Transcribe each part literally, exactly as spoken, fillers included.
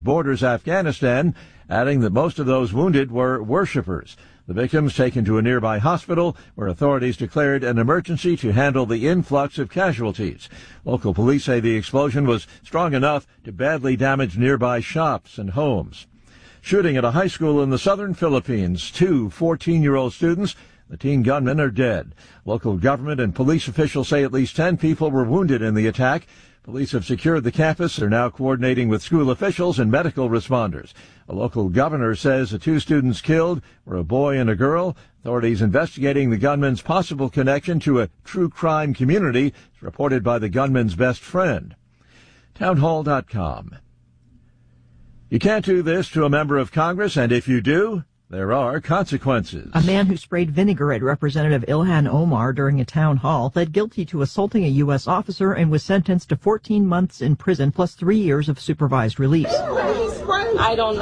borders Afghanistan, adding that most of those wounded were worshippers. The victims taken to a nearby hospital where authorities declared an emergency to handle the influx of casualties. Local police say the explosion was strong enough to badly damage nearby shops and homes. Shooting at a high school in the southern Philippines. Two fourteen-year-old students, the teen gunmen, are dead. Local government and police officials say at least ten people were wounded in the attack. Police have secured the campus. They're now coordinating with school officials and medical responders. A local governor says the two students killed were a boy and a girl. Authorities investigating the gunman's possible connection to a true crime community is reported by the gunman's best friend. Townhall dot com. You can't do this to a member of Congress, and if you do, there are consequences. A man who sprayed vinegar at Representative Ilhan Omar during a town hall pled guilty to assaulting a U S officer and was sentenced to fourteen months in prison plus three years of supervised release. I don't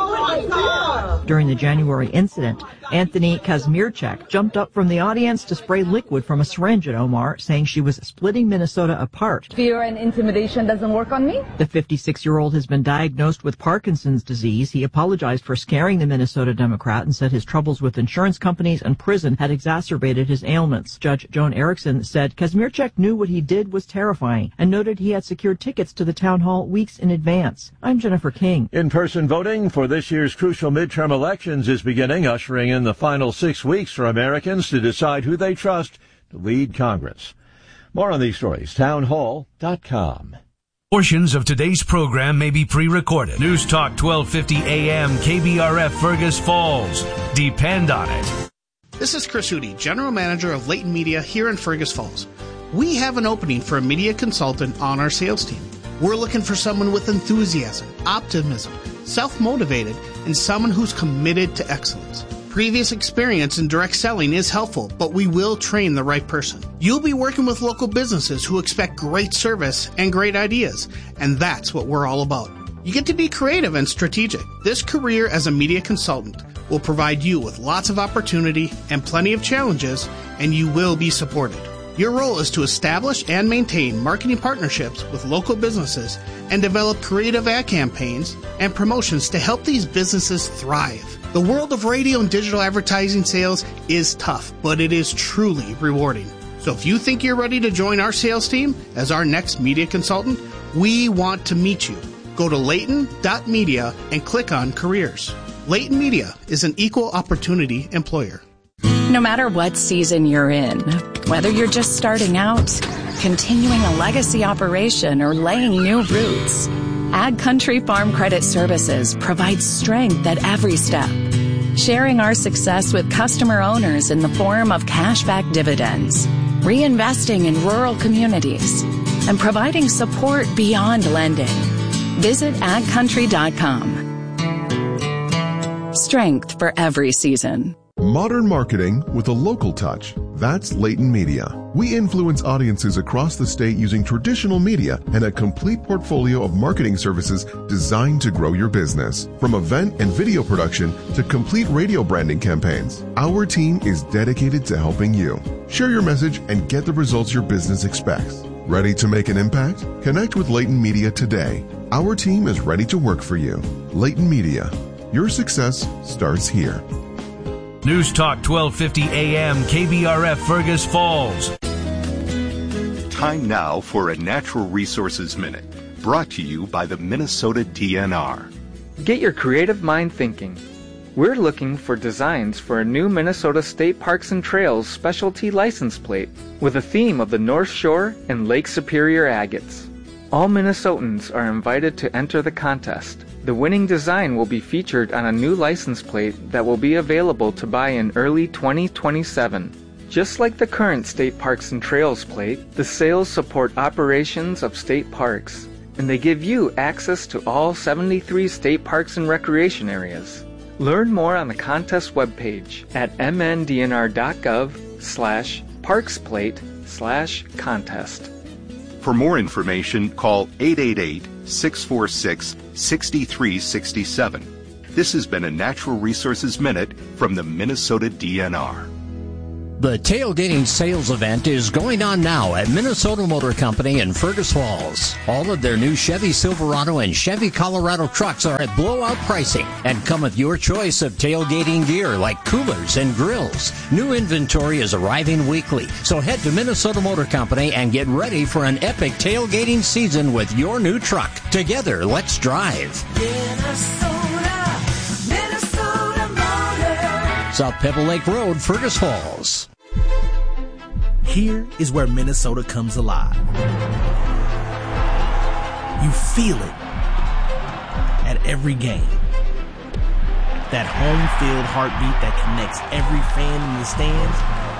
know. During the January incident, Anthony Kazmierczak jumped up from the audience to spray liquid from a syringe at Omar, saying she was splitting Minnesota apart. Fear and intimidation doesn't work on me? The fifty-six-year-old has been diagnosed with Parkinson's disease. He apologized for scaring the Minnesota Democrat and said his troubles with insurance companies and prison had exacerbated his ailments. Judge Joan Erickson said Kazmierczak knew what he did was terrifying and noted he had secured tickets to the town hall weeks in advance. I'm Jennifer King. In-person voting for this year's crucial midterm elections is beginning, ushering in the final six weeks for Americans to decide who they trust to lead Congress. More on these stories, townhall dot com. Portions of today's program may be pre-recorded. News Talk twelve fifty A M K B R F Fergus Falls. Depend on it. This is Chris Hootie, General Manager of Leighton Media here in Fergus Falls. We have an opening for a media consultant on our sales team. We're looking for someone with enthusiasm, optimism, self-motivated, and someone who's committed to excellence. Previous experience in direct selling is helpful, but we will train the right person. You'll be working with local businesses who expect great service and great ideas, and that's what we're all about. You get to be creative and strategic. This career as a media consultant will provide you with lots of opportunity and plenty of challenges, and you will be supported. Your role is to establish and maintain marketing partnerships with local businesses and develop creative ad campaigns and promotions to help these businesses thrive. The world of radio and digital advertising sales is tough, but it is truly rewarding. So if you think you're ready to join our sales team as our next media consultant, we want to meet you. Go to Leighton dot media and click on careers. Leighton Media is an equal opportunity employer. No matter what season you're in, whether you're just starting out, continuing a legacy operation, or laying new roots, Ag Country Farm Credit Services provides strength at every step, sharing our success with customer owners in the form of cashback dividends, reinvesting in rural communities, and providing support beyond lending. Visit ag country dot com. Strength for every season. Modern marketing with a local touch. That's Leighton Media. We influence audiences across the state using traditional media and a complete portfolio of marketing services designed to grow your business. From event and video production to complete radio branding campaigns, our team is dedicated to helping you. Share your message and get the results your business expects. Ready to make an impact? Connect with Leighton Media today. Our team is ready to work for you. Leighton Media. Your success starts here. News Talk twelve fifty A M K B R F Fergus Falls. Time now for a Natural Resources Minute, brought to you by the Minnesota D N R. Get your creative mind thinking. We're looking for designs for a new Minnesota State Parks and Trails specialty license plate with a theme of the North Shore and Lake Superior agates. All Minnesotans are invited to enter the contest. The winning design will be featured on a new license plate that will be available to buy in early twenty twenty-seven. Just like the current State Parks and Trails plate, the sales support operations of state parks, and they give you access to all seventy-three state parks and recreation areas. Learn more on the contest webpage at m n d n r dot gov slash parksplate slash contest. For more information, call eight eight eight, six four six, six three six seven. This has been a Natural Resources Minute from the Minnesota D N R. The tailgating sales event is going on now at Minnesota Motor Company in Fergus Falls. All of their new Chevy Silverado and Chevy Colorado trucks are at blowout pricing and come with your choice of tailgating gear like coolers and grills. New inventory is arriving weekly, so head to Minnesota Motor Company and get ready for an epic tailgating season with your new truck. Together, let's drive. Minnesota, Minnesota Motor. South Pebble Lake Road, Fergus Falls. Here is where Minnesota comes alive. You feel it at every game. That home field heartbeat that connects every fan in the stands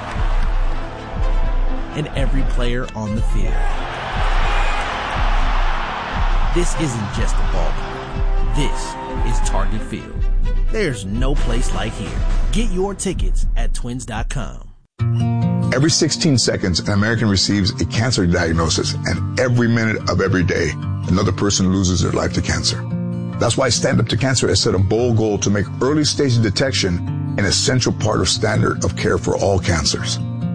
and every player on the field. This isn't just a ballpark. This is Target Field. There's no place like here. Get your tickets at twins dot com. Every sixteen seconds, an American receives a cancer diagnosis, and every minute of every day, another person loses their life to cancer. That's why Stand Up to Cancer has set a bold goal to make early stage detection an essential part of standard of care for all cancers.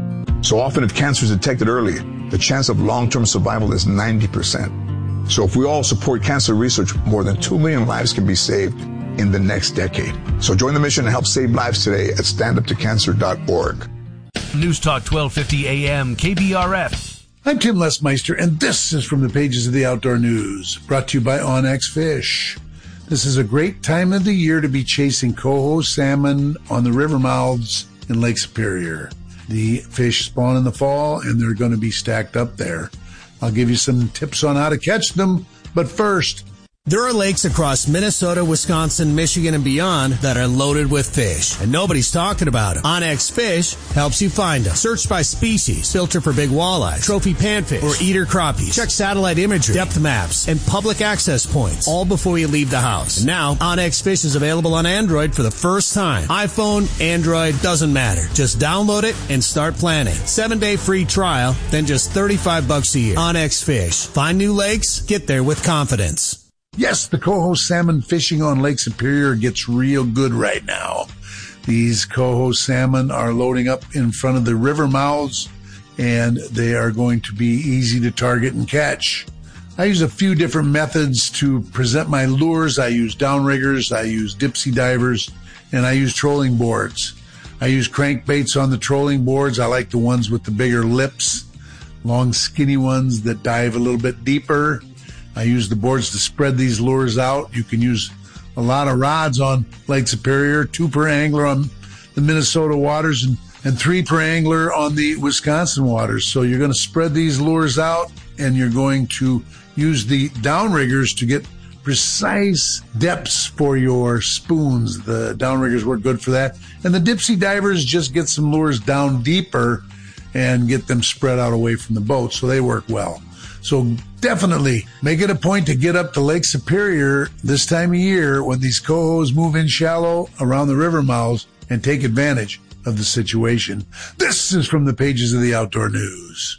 So often, if cancer is detected early, the chance of long-term survival is ninety percent. So if we all support cancer research, more than two million lives can be saved in the next decade. So join the mission and help save lives today at stand up to cancer dot org. News Talk twelve fifty A M K B R F. I'm Tim Lesmeister, and this is from the pages of the Outdoor News, brought to you by Onyx Fish. This is a great time of the year to be chasing coho salmon on the river mouths in Lake Superior. The fish spawn in the fall, and they're going to be stacked up there. I'll give you some tips on how to catch them, but first, there are lakes across Minnesota, Wisconsin, Michigan, and beyond that are loaded with fish, and nobody's talking about them. Onyx Fish helps you find them. Search by species, filter for big walleye, trophy panfish, or eater crappies. Check satellite imagery, depth maps, and public access points, all before you leave the house. And now, Onyx Fish is available on Android for the first time. iPhone, Android, doesn't matter. Just download it and start planning. Seven-day free trial, then just thirty-five bucks a year. Onyx Fish. Find new lakes, get there with confidence. yes, the coho salmon fishing on Lake Superior gets real good right now. These coho salmon are loading up in front of the river mouths, and they are going to be easy to target and catch. I use a few different methods to present my lures. I use downriggers, I use dipsy divers, and I use trolling boards. I use crankbaits on the trolling boards. I like the ones with the bigger lips, long skinny ones that dive a little bit deeper. I use the boards to spread these lures out. You can use a lot of rods on Lake Superior, two per angler on the Minnesota waters and, and three per angler on the Wisconsin waters. So you're going to spread these lures out, and you're going to use the downriggers to get precise depths for your spoons. The downriggers work good for that. And the dipsy divers just get some lures down deeper and get them spread out away from the boat, so they work well. So definitely make it a point to get up to Lake Superior this time of year when these cohos move in shallow around the river mouths and take advantage of the situation. This is from the pages of the Outdoor News.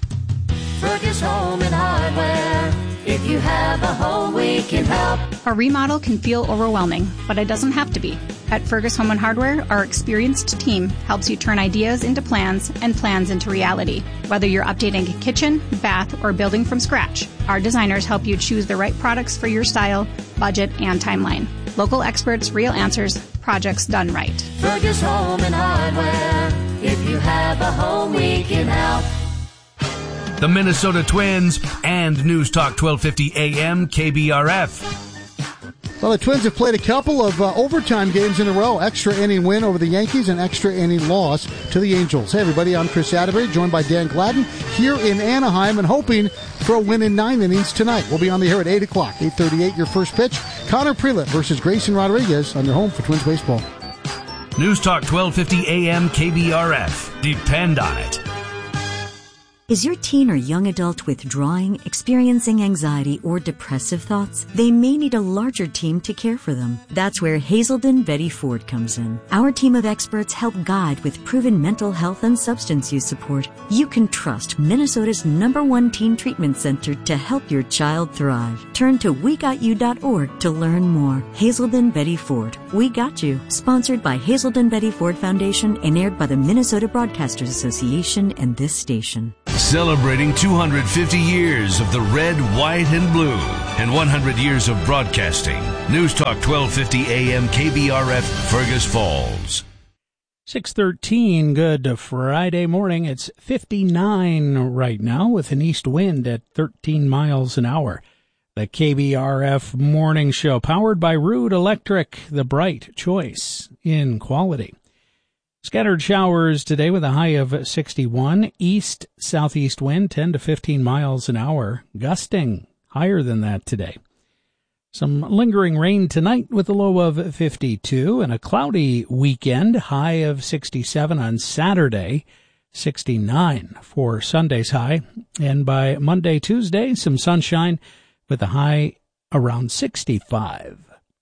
Fergus Home and Hardware. If you have a home, we can help. A remodel can feel overwhelming, but it doesn't have to be. At Fergus Home and Hardware, our experienced team helps you turn ideas into plans and plans into reality. Whether you're updating a kitchen, bath, or building from scratch, our designers help you choose the right products for your style, budget, and timeline. Local experts, real answers, projects done right. Fergus Home and Hardware. If you have a home, we can help. The Minnesota Twins and News Talk twelve fifty A M K B R F. Well, the Twins have played a couple of uh, overtime games in a row. Extra inning win over the Yankees and extra inning loss to the Angels. Hey, everybody, I'm Chris Atterbury, joined by Dan Gladden here in Anaheim and hoping for a win in nine innings tonight. We'll be on the air at eight o'clock, eight thirty-eight, your first pitch. Connor Prewitt versus Grayson Rodriguez on your home for Twins baseball. News Talk twelve fifty A M K B R F. Depend on it. Is your teen or young adult withdrawing, experiencing anxiety, or depressive thoughts? They may need a larger team to care for them. That's where Hazelden Betty Ford comes in. Our team of experts help guide with proven mental health and substance use support. You can trust Minnesota's number one teen treatment center to help your child thrive. Turn to we got you dot org to learn more. Hazelden Betty Ford. We Got You. Sponsored by Hazelden Betty Ford Foundation and aired by the Minnesota Broadcasters Association and this station. Celebrating two hundred fifty years of the red, white, and blue and one hundred years of broadcasting. News Talk twelve fifty A M K B R F, Fergus Falls. six thirteen, good Friday morning. It's fifty-nine right now with an east wind at thirteen miles an hour. The K B R F Morning Show, powered by Rude Electric, the bright choice in quality. Scattered showers today with a high of sixty-one. East southeast wind ten to fifteen miles an hour. Gusting higher than that today. Some lingering rain tonight with a low of fifty-two, and a cloudy weekend, high of sixty-seven on Saturday, sixty-nine for Sunday's high. And by Monday, Tuesday, some sunshine with a high around sixty-five.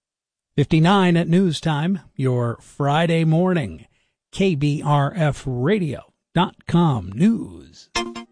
fifty-nine at news time, your Friday morning. K B R F radio dot com news.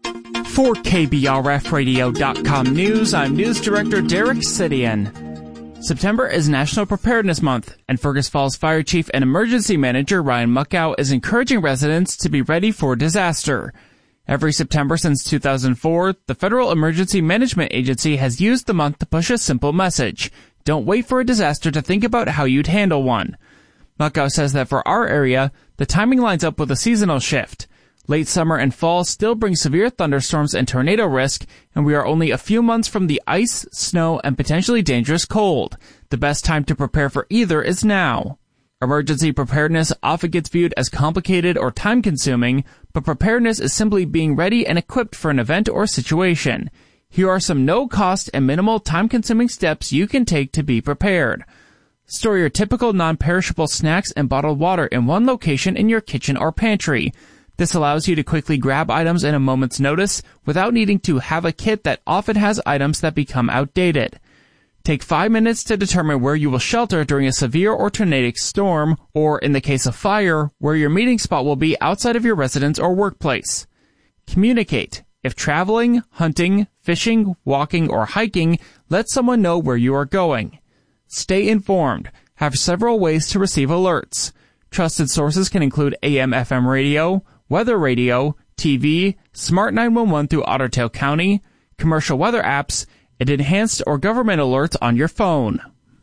For K B R F radio dot com news, I'm News Director Derek Sidian. September is National Preparedness Month, and Fergus Falls Fire Chief and Emergency Manager Ryan Muckow is encouraging residents to be ready for disaster. Every September since two thousand four, the Federal Emergency Management Agency has used the month to push a simple message. Don't wait for a disaster to think about how you'd handle one. Muckow says that for our area, the timing lines up with a seasonal shift. Late summer and fall still bring severe thunderstorms and tornado risk, and we are only a few months from the ice, snow, and potentially dangerous cold. The best time to prepare for either is now. Emergency preparedness often gets viewed as complicated or time-consuming, but preparedness is simply being ready and equipped for an event or situation. Here are some no-cost and minimal time-consuming steps you can take to be prepared. Store your typical non-perishable snacks and bottled water in one location in your kitchen or pantry. This allows you to quickly grab items in a moment's notice without needing to have a kit that often has items that become outdated. Take five minutes to determine where you will shelter during a severe or tornadic storm, or in the case of fire, where your meeting spot will be outside of your residence or workplace. Communicate. If traveling, hunting, fishing, walking, or hiking, let someone know where you are going. Stay informed. Have several ways to receive alerts. Trusted sources can include A M F M radio, weather radio, T V, Smart nine one one through Otter Tail County, commercial weather apps, and enhanced or government alerts on your phone.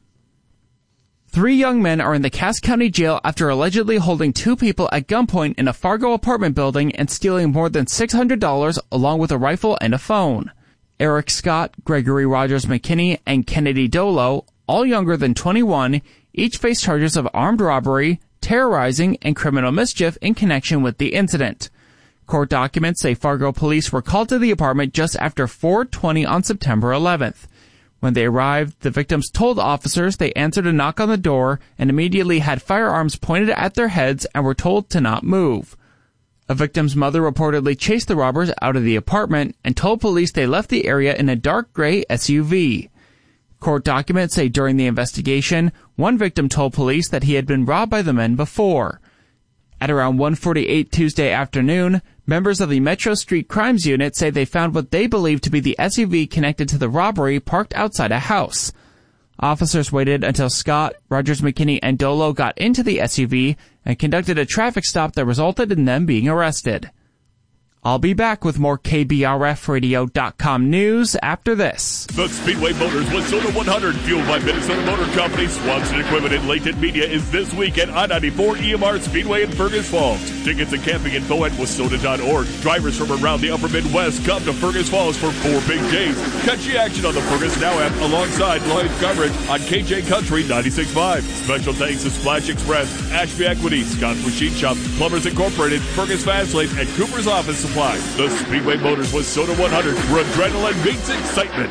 Three young men are in the Cass County Jail after allegedly holding two people at gunpoint in a Fargo apartment building and stealing more than six hundred dollars along with a rifle and a phone. Eric Scott, Gregory Rogers McKinney, and Kennedy Dolo, all younger than twenty-one, each face charges of armed robbery, terrorizing, and criminal mischief in connection with the incident. Court documents say Fargo police were called to the apartment just after four twenty on September eleventh. When they arrived, the victims told officers they answered a knock on the door and immediately had firearms pointed at their heads and were told to not move. A victim's mother reportedly chased the robbers out of the apartment and told police they left the area in a dark gray S U V. Court documents say during the investigation, one victim told police that he had been robbed by the men before. At around one forty-eight Tuesday afternoon, members of the Metro Street Crimes Unit say they found what they believe to be the S U V connected to the robbery parked outside a house. Officers waited until Scott, Rogers McKinney, and Dolo got into the S U V and conducted a traffic stop that resulted in them being arrested. I'll be back with more K B R F radio dot com news after this. The Speedway Motors Minnesota one hundred, fueled by Minnesota Motor Company, Swanson Equipment, and Latent Media, is this week at I ninety-four E M R Speedway in Fergus Falls. Tickets and camping info at Wissota dot org. Drivers from around the upper Midwest come to Fergus Falls for four big days. Catch the action on the Fergus Now app alongside live coverage on K J Country ninety-six point five. Special thanks to Splash Express, Ashby Equity, Scott's Machine Shop, Plumbers Incorporated, Fergus Fast Lane, and Cooper's Office Supply. The Speedway Motors Wissota one hundred, where adrenaline meets excitement.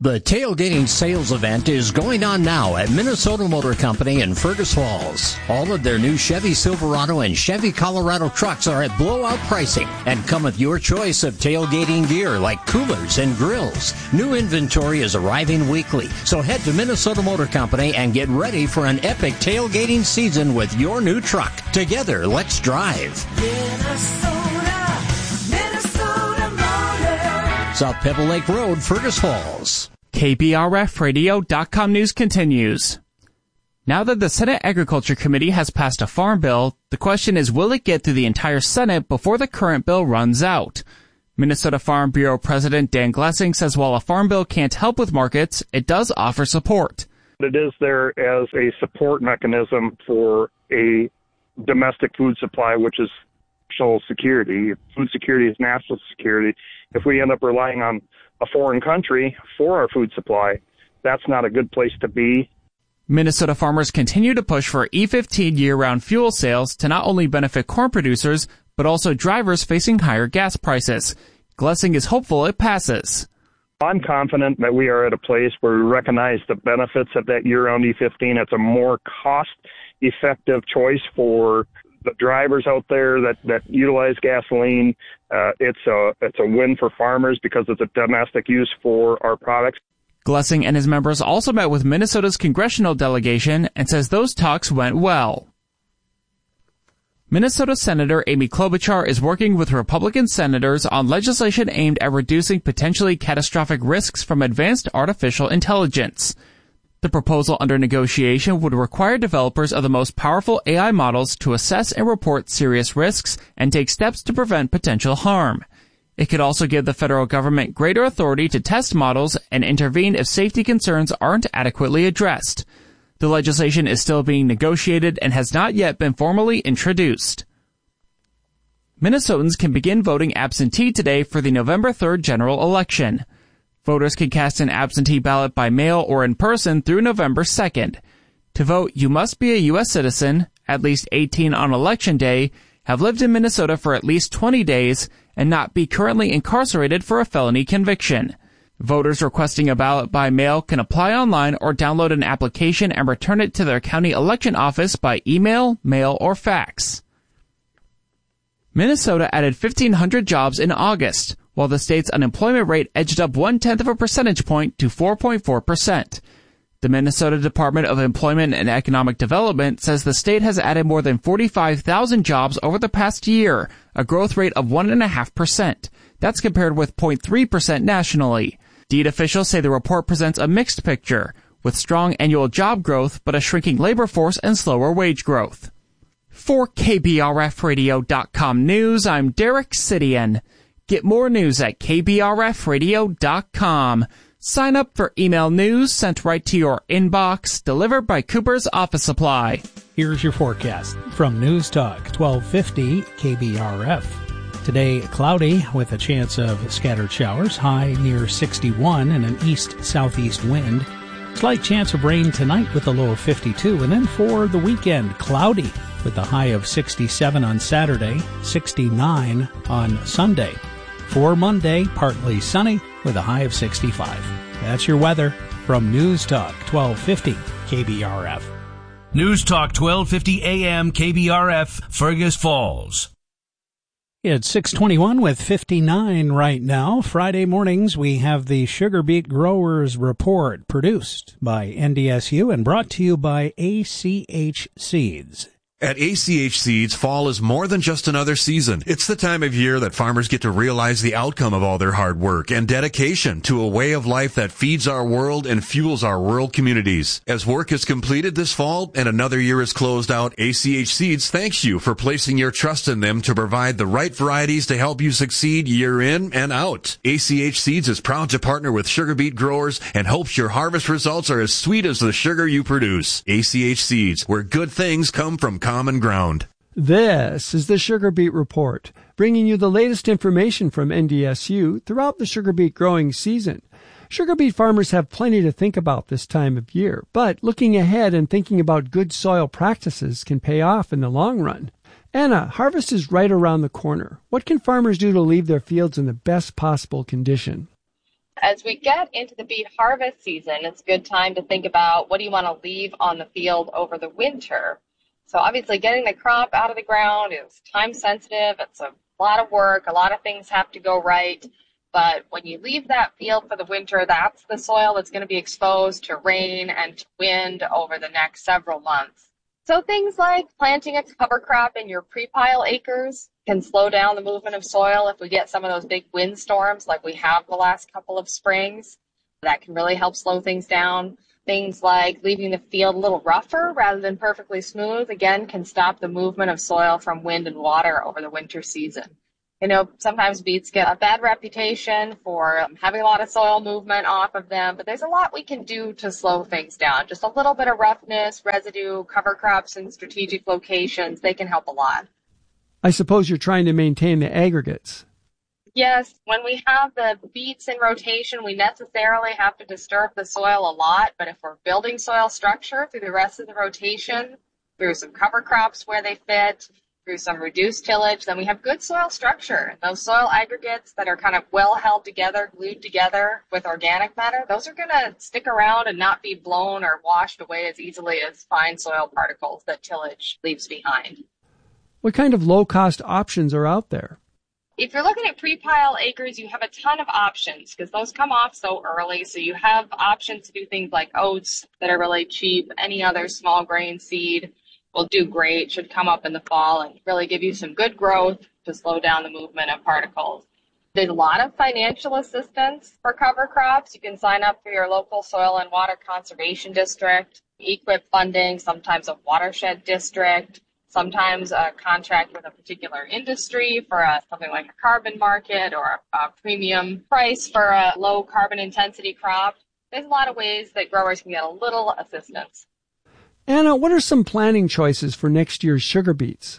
The tailgating sales event is going on now at Minnesota Motor Company in Fergus Falls. All of their new Chevy Silverado and Chevy Colorado trucks are at blowout pricing and come with your choice of tailgating gear like coolers and grills. New inventory is arriving weekly, so head to Minnesota Motor Company and get ready for an epic tailgating season with your new truck. Together, let's drive. Minnesota, Minnesota Motor. South Pebble Lake Road, Fergus Falls. K B R F radio dot com news continues. Now that the Senate Agriculture Committee has passed a farm bill, the question is, will it get through the entire Senate before the current bill runs out? Minnesota Farm Bureau President Dan Glessing says while a farm bill can't help with markets, it does offer support. It is there as a support mechanism for a domestic food supply, which is national security. Food security is national security. If we end up relying on a foreign country for our food supply, that's not a good place to be. Minnesota farmers continue to push for E fifteen year-round fuel sales to not only benefit corn producers, but also drivers facing higher gas prices. Glessing is hopeful it passes. I'm confident that we are at a place where we recognize the benefits of that year-round E fifteen. It's a more cost-effective choice for the drivers out there that, that utilize gasoline. Uh, it's a it's a win for farmers because it's a domestic use for our products. Glessing and his members also met with Minnesota's congressional delegation and says those talks went well. Minnesota Senator Amy Klobuchar is working with Republican senators on legislation aimed at reducing potentially catastrophic risks from advanced artificial intelligence. The proposal under negotiation would require developers of the most powerful A I models to assess and report serious risks and take steps to prevent potential harm. It could also give the federal government greater authority to test models and intervene if safety concerns aren't adequately addressed. The legislation is still being negotiated and has not yet been formally introduced. Minnesotans can begin voting absentee today for the November third general election. Voters can cast an absentee ballot by mail or in person through November second. To vote, you must be a U S citizen, at least eighteen on election day, have lived in Minnesota for at least twenty days, and not be currently incarcerated for a felony conviction. Voters requesting a ballot by mail can apply online or download an application and return it to their county election office by email, mail, or fax. Minnesota added fifteen hundred jobs in August, while the state's unemployment rate edged up one-tenth of a percentage point to four point four percent. The Minnesota Department of Employment and Economic Development says the state has added more than forty-five thousand jobs over the past year, a growth rate of one point five percent. That's compared with zero point three percent nationally. DEED officials say the report presents a mixed picture, with strong annual job growth but a shrinking labor force and slower wage growth. For K B R F radio dot com News, I'm Derek Sidian. Get more news at K B R F radio dot com. Sign up for email news sent right to your inbox, delivered by Cooper's Office Supply. Here's your forecast from News Talk twelve fifty K B R F. Today, cloudy with a chance of scattered showers, high near sixty-one and an east-southeast wind. Slight chance of rain tonight with a low of fifty-two. And then for the weekend, cloudy with a high of sixty-seven on Saturday, sixty-nine on Sunday. For Monday, partly sunny with a high of sixty-five. That's your weather from News Talk twelve fifty K B R F. News Talk twelve fifty A M K B R F, Fergus Falls. It's six twenty-one with fifty-nine right now. Friday mornings, we have the Sugar Beet Growers Report, produced by N D S U and brought to you by A C H Seeds. At A C H Seeds, fall is more than just another season. It's the time of year that farmers get to realize the outcome of all their hard work and dedication to a way of life that feeds our world and fuels our rural communities. As work is completed this fall and another year is closed out, A C H Seeds thanks you for placing your trust in them to provide the right varieties to help you succeed year in and out. A C H Seeds is proud to partner with sugar beet growers and hopes your harvest results are as sweet as the sugar you produce. A C H Seeds, where good things come from common ground. This is the Sugar Beet Report, bringing you the latest information from N D S U throughout the sugar beet growing season. Sugar beet farmers have plenty to think about this time of year, but looking ahead and thinking about good soil practices can pay off in the long run. Anna, harvest is right around the corner. What can farmers do to leave their fields in the best possible condition? As we get into the beet harvest season, it's a good time to think about what do you want to leave on the field over the winter. So obviously getting the crop out of the ground is time sensitive. It's a lot of work. A lot of things have to go right. But when you leave that field for the winter, that's the soil that's going to be exposed to rain and to wind over the next several months. So things like planting a cover crop in your pre-pile acres can slow down the movement of soil if we get some of those big windstorms like we have the last couple of springs. That can really help slow things down. Things like leaving the field a little rougher rather than perfectly smooth, again, can stop the movement of soil from wind and water over the winter season. You know, sometimes beets get a bad reputation for um, having a lot of soil movement off of them, but there's a lot we can do to slow things down. Just a little bit of roughness, residue, cover crops in strategic locations, they can help a lot. I suppose you're trying to maintain the aggregates. Yes, when we have the beets in rotation, we necessarily have to disturb the soil a lot, but if we're building soil structure through the rest of the rotation, through some cover crops where they fit, through some reduced tillage, then we have good soil structure. Those soil aggregates that are kind of well held together, glued together with organic matter, those are going to stick around and not be blown or washed away as easily as fine soil particles that tillage leaves behind. What kind of low-cost options are out there? If you're looking at pre-pile acres, you have a ton of options because those come off so early. So you have options to do things like oats that are really cheap. Any other small grain seed will do great, should come up in the fall and really give you some good growth to slow down the movement of particles. There's a lot of financial assistance for cover crops. You can sign up for your local soil and water conservation district, E Q I P funding, sometimes a watershed district, sometimes a contract with a particular industry for a, something like a carbon market or a, a premium price for a low carbon intensity crop. There's a lot of ways that growers can get a little assistance. Anna, what are some planting choices for next year's sugar beets?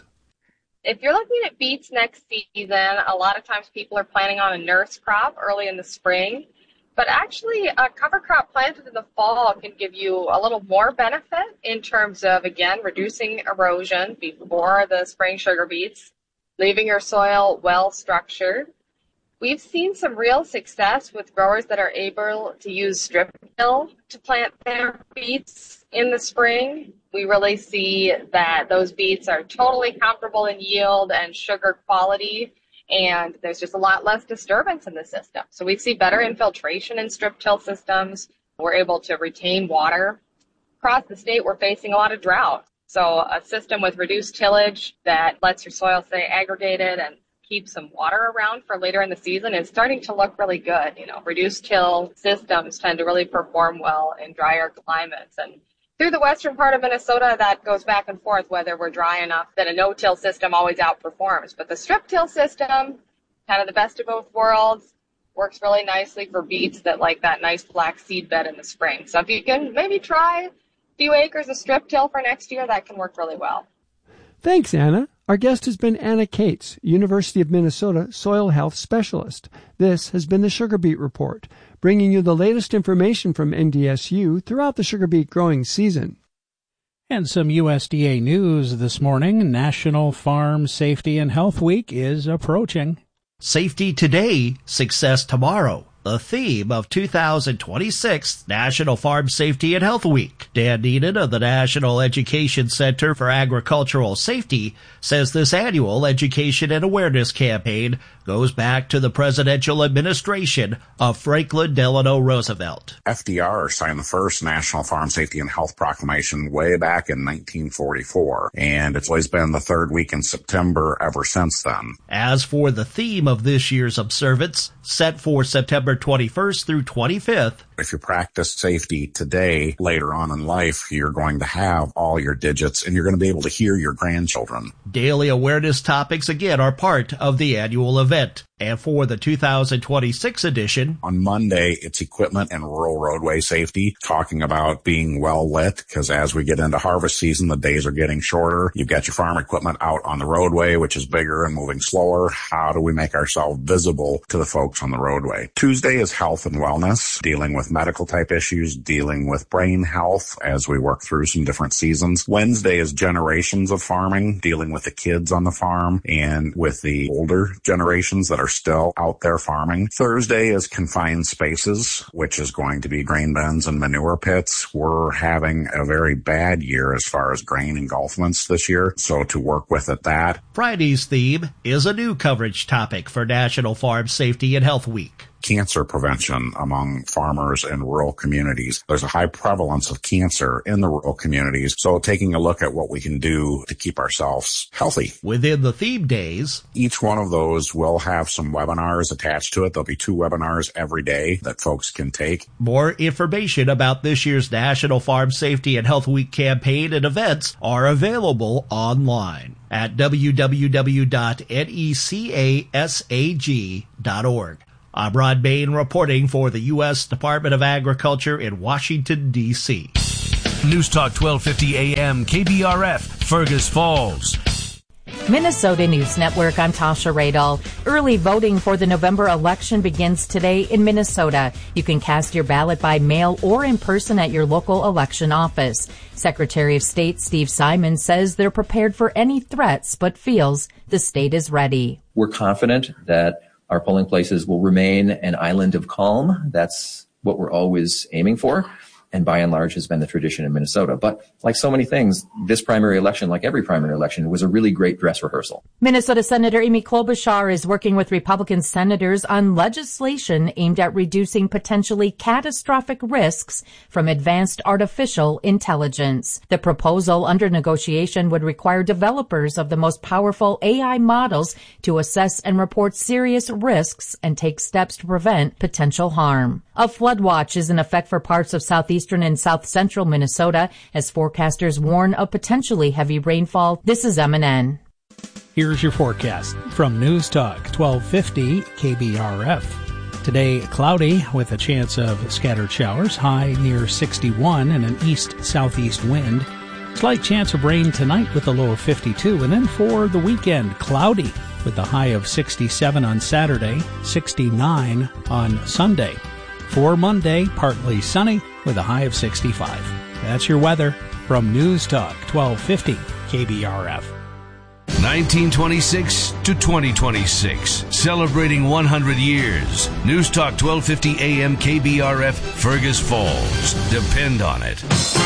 If you're looking at beets next season, a lot of times people are planning on a nurse crop early in the spring. But actually, a cover crop planted in the fall can give you a little more benefit in terms of, again, reducing erosion before the spring sugar beets, leaving your soil well structured. We've seen some real success with growers that are able to use strip till to plant their beets in the spring. We really see that those beets are totally comparable in yield and sugar quality, and there's just a lot less disturbance in the system. So we see better infiltration in strip till systems. We're able to retain water. Across the state, we're facing a lot of drought. So a system with reduced tillage that lets your soil stay aggregated and keep some water around for later in the season is starting to look really good. You know, reduced till systems tend to really perform well in drier climates. And through the western part of Minnesota, that goes back and forth whether we're dry enough that a no-till system always outperforms. But the strip-till system, kind of the best of both worlds, works really nicely for beets that like that nice black seed bed in the spring. So if you can maybe try a few acres of strip-till for next year, that can work really well. Thanks, Anna. Our guest has been Anna Cates, University of Minnesota Soil Health Specialist. This has been the Sugar Beet Report, bringing you the latest information from N D S U throughout the sugar beet growing season. And some U S D A news this morning. National Farm Safety and Health Week is approaching. Safety today, success tomorrow. The theme of two thousand twenty-six National Farm Safety and Health Week. Dan Neenan of the National Education Center for Agricultural Safety says this annual education and awareness campaign goes back to the presidential administration of Franklin Delano Roosevelt. F D R signed the first National Farm Safety and Health Proclamation way back in nineteen forty-four, and it's always been the third week in September ever since then. As for the theme of this year's observance, set for September twenty-first through twenty-fifth, if you practice safety today, later on in life, you're going to have all your digits and you're going to be able to hear your grandchildren. Daily awareness topics, again, are part of the annual event. And for the two thousand twenty-six edition, on Monday, it's equipment and rural roadway safety, talking about being well lit, because as we get into harvest season, the days are getting shorter. You've got your farm equipment out on the roadway, which is bigger and moving slower. How do we make ourselves visible to the folks on the roadway? Tuesday is health and wellness, dealing with medical type issues, dealing with brain health as we work through some different seasons. Wednesday is generations of farming, dealing with the kids on the farm and with the older generations that are are still out there farming. Thursday is confined spaces, which is going to be grain bins and manure pits. We're having a very bad year as far as grain engulfments this year, so to work with it that. Friday's theme is a new coverage topic for National Farm Safety and Health Week. Cancer prevention among farmers in rural communities. There's a high prevalence of cancer in the rural communities, so taking a look at what we can do to keep ourselves healthy. Within the theme days, each one of those will have some webinars attached to it. There'll be two webinars every day that folks can take. More information about this year's National Farm Safety and Health Week campaign and events are available online at w w w dot necasag dot org. I'm Rod Bain reporting for the U S Department of Agriculture in Washington, D C News Talk twelve fifty A M K B R F, Fergus Falls. Minnesota News Network, I'm Tasha Radel. Early voting for the November election begins today in Minnesota. You can cast your ballot by mail or in person at your local election office. Secretary of State Steve Simon says they're prepared for any threats, but feels the state is ready. We're confident that our polling places will remain an island of calm. That's what we're always aiming for, and by and large has been the tradition in Minnesota. But like so many things, this primary election, like every primary election, was a really great dress rehearsal. Minnesota Senator Amy Klobuchar is working with Republican senators on legislation aimed at reducing potentially catastrophic risks from advanced artificial intelligence. The proposal under negotiation would require developers of the most powerful A I models to assess and report serious risks and take steps to prevent potential harm. A flood watch is in effect for parts of southeastern and south central Minnesota as forecasters warn of potentially heavy rainfall. This is M and N. Here's your forecast from News Talk twelve fifty K B R F. Today, cloudy with a chance of scattered showers, high near sixty-one and an east-southeast wind. Slight chance of rain tonight with a low of fifty-two. And then for the weekend, cloudy with a high of sixty-seven on Saturday, sixty-nine on Sunday. For Monday, partly sunny with a high of sixty-five. That's your weather from News Talk twelve fifty K B R F. nineteen twenty-six to twenty twenty-six, celebrating one hundred years. News Talk twelve fifty A M K B R F, Fergus Falls. Depend on it.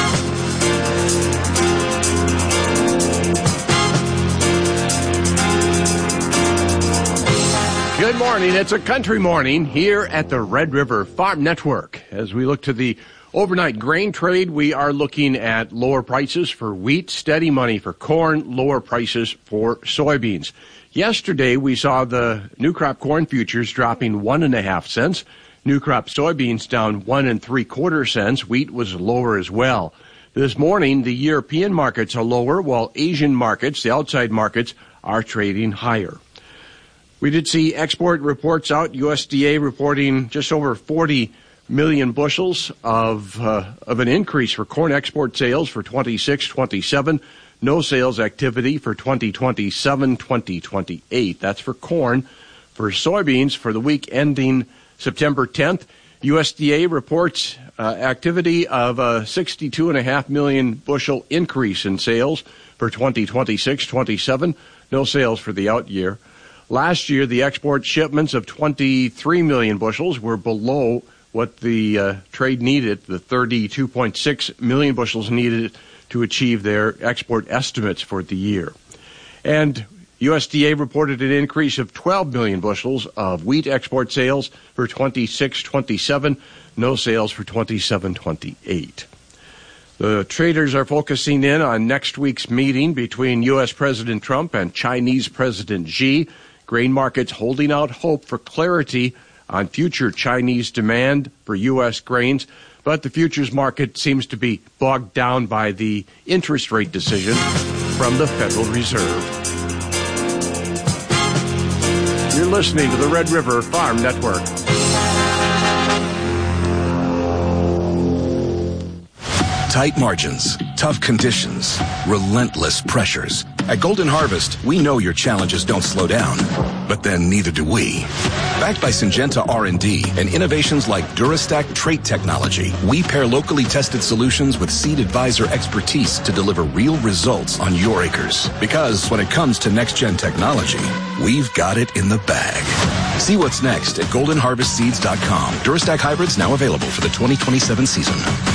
Good morning. It's a country morning here at the Red River Farm Network. As we look to the overnight grain trade, we are looking at lower prices for wheat, steady money for corn, lower prices for soybeans. Yesterday, we saw the new crop corn futures dropping one and a half cents. New crop soybeans down one and three quarter cents. Wheat was lower as well. This morning, the European markets are lower, while Asian markets, the outside markets, are trading higher. We did see export reports out, U S D A reporting just over forty million bushels of uh, of an increase for corn export sales for twenty-six twenty-seven. No sales activity for twenty twenty-seven twenty twenty-eight. That's for corn. For soybeans, for the week ending September tenth, U S D A reports uh, activity of a sixty-two point five million bushel increase in sales for twenty twenty-six twenty-seven. No sales for the out year. Last year, the export shipments of twenty-three million bushels were below what the uh, trade needed, the thirty-two point six million bushels needed to achieve their export estimates for the year. And U S D A reported an increase of twelve million bushels of wheat export sales for twenty-six twenty-seven, no sales for twenty-seven twenty-eight. The traders are focusing in on next week's meeting between U S President Trump and Chinese President Xi. Grain markets holding out hope for clarity on future Chinese demand for U S grains, but the futures market seems to be bogged down by the interest rate decision from the Federal Reserve. You're listening to the Red River Farm Network. Tight margins, tough conditions, relentless pressures. At Golden Harvest, we know your challenges don't slow down, but then neither do we. Backed by Syngenta R and D and innovations like DuraStack trait technology, we pair locally tested solutions with Seed Advisor expertise to deliver real results on your acres. Because when it comes to next-gen technology, we've got it in the bag. See what's next at golden harvest seeds dot com. Durastack hybrids now available for the twenty twenty-seven season.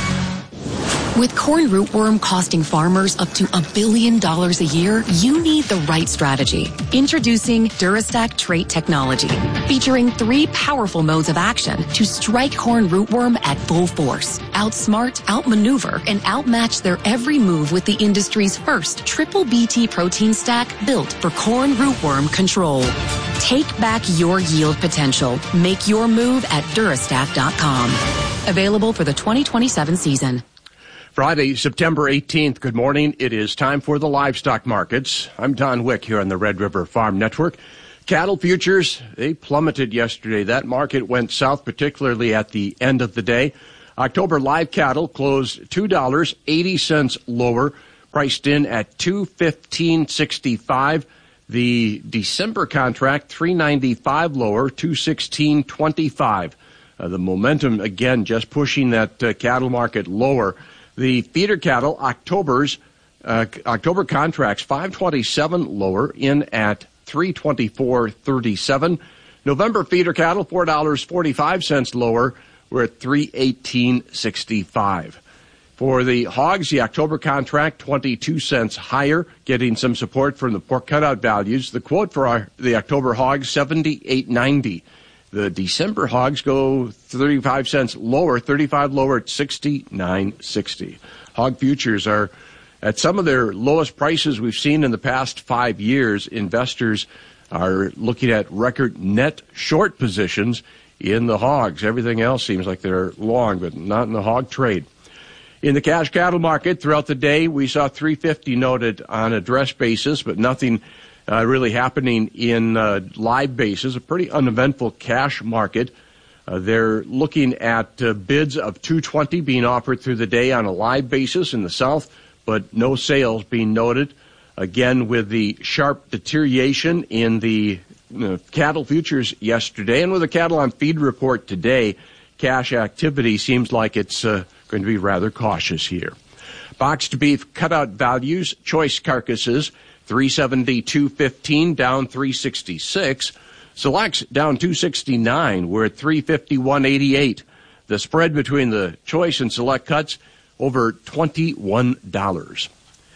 With corn rootworm costing farmers up to a billion dollars a year, you need the right strategy. Introducing Durastack Trait Technology, featuring three powerful modes of action to strike corn rootworm at full force, outsmart, outmaneuver, and outmatch their every move with the industry's first triple B T protein stack built for corn rootworm control. Take back your yield potential. Make your move at Durastack dot com. Available for the twenty twenty-seven season. Friday, September eighteenth. Good morning. It is time for the livestock markets. I'm Don Wick here on the Red River Farm Network. Cattle futures, they plummeted yesterday. That market went south, particularly at the end of the day. October live cattle closed two dollars and eighty cents lower, priced in at two fifteen sixty-five. The December contract, three ninety-five lower, two sixteen twenty-five. Uh, the momentum, again, just pushing that uh, cattle market lower. The feeder cattle, October's, uh, October contracts, five twenty-seven lower, in at three twenty-four thirty-seven. November feeder cattle, four dollars and forty-five cents lower, we're at three eighteen sixty-five. For the hogs, the October contract, twenty-two cents higher, getting some support from the pork cutout values. The quote for our, the October hogs, seventy-eight ninety. The December hogs go thirty-five cents lower, thirty-five lower at sixty-nine sixty. Hog futures are at some of their lowest prices we've seen in the past five years. Investors are looking at record net short positions in the hogs. Everything else seems like they're long, but not in the hog trade. In the cash cattle market throughout the day, we saw three fifty noted on a dress basis, but nothing Uh, really happening in uh, live basis, a pretty uneventful cash market. Uh, they're looking at uh, bids of two twenty being offered through the day on a live basis in the south, but no sales being noted. Again, with the sharp deterioration in the uh, cattle futures yesterday, and with the cattle on feed report today, cash activity seems like it's uh, going to be rather cautious here. Boxed beef cutout values, choice carcasses, three seventy-two fifteen, down three sixty-six. Selects down two sixty-nine. We're at three fifty-one eighty-eight. The spread between the choice and select cuts over twenty-one dollars.